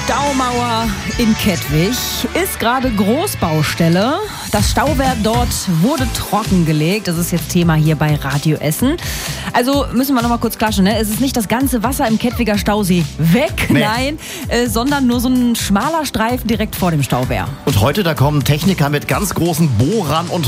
Staumauer in Kettwig ist gerade Großbaustelle. Das Stauwehr dort wurde trockengelegt. Das ist jetzt Thema hier bei Radio Essen. Also müssen wir noch mal kurz klatschen, ne? Es ist nicht das ganze Wasser im Kettwiger Stausee weg, Nee. nein, sondern nur so ein schmaler Streifen direkt vor dem Stauwehr. Und heute, da kommen Techniker mit ganz großen Bohrern und